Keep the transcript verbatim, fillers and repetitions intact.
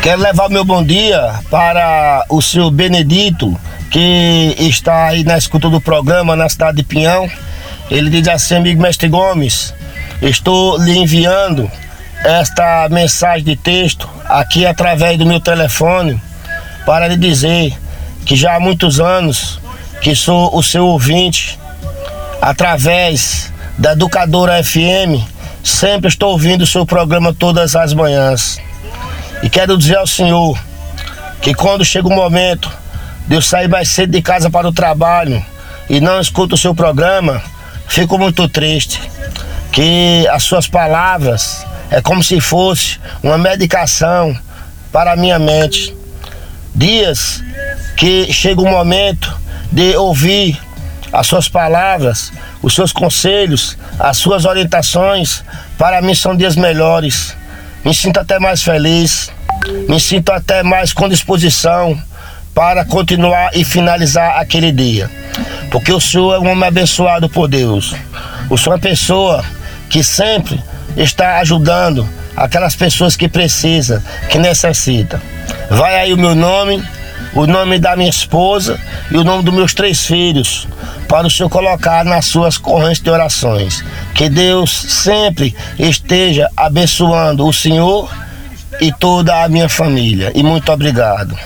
Quero levar meu bom dia para o senhor Benedito, que está aí na escuta do programa na cidade de Pinhão. Ele diz assim: amigo mestre Gomes, estou lhe enviando esta mensagem de texto aqui através do meu telefone para lhe dizer que já há muitos anos que sou o seu ouvinte, através da Educadora F M, sempre estou ouvindo o seu programa todas as manhãs. E quero dizer ao senhor que quando chega o momento de eu sair mais cedo de casa para o trabalho e não escuto o seu programa, fico muito triste, que as suas palavras é como se fosse uma medicação para a minha mente. Dias que chega o momento de ouvir as suas palavras, os seus conselhos, as suas orientações, para mim são dias melhores. Me sinto até mais feliz, me sinto até mais com disposição para continuar e finalizar aquele dia. Porque o senhor é um homem abençoado por Deus. O senhor é uma pessoa que sempre está ajudando aquelas pessoas que precisam, que necessitam. Vai aí o meu nome, o nome da minha esposa e o nome dos meus três filhos, para o senhor colocar nas suas correntes de orações. Que Deus sempre esteja abençoando o senhor e toda a minha família. E muito obrigado.